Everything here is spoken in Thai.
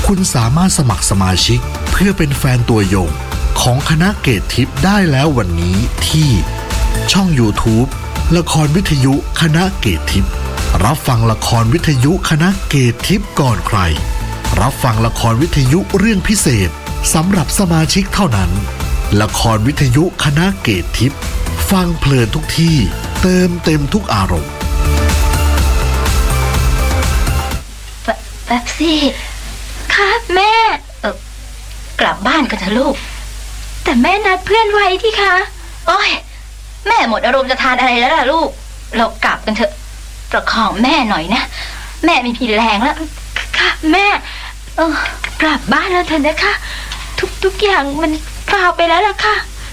คุณสามารถสมัครสมาชิกเพื่อเป็นแฟนตัวยงของคณะเกตทิพย์ได้แล้ววันนี้ที่ช่อง YouTube ละครวิทยุคณะเกตทิพย์รับฟังละครวิทยุคณะเกตทิพย์ก่อนใครรับฟังละครวิทยุเรื่องพิเศษสำหรับสมาชิกเท่านั้นละครวิทยุคณะเกตทิพย์ฟังเพลินทุกที่เติมเต็มทุกอารมณ์แป๊บซี่ค่ะแม่กลับบ้านกันเถอะลูกแต่แม่นัดเพื่อนไว้ที่คะโอ้ยแม่หมดอารมณ์จะทานอะไรแล้วล่ะลูกเรากลับกันเถอะประคองแม่หน่อยนะแม่ไม่มีแรงแล้วค่ะแม่กลับบ้านแล้วเถอะนะคะทุกอย่างมันฟาวไปแล้วล่ะค่ะ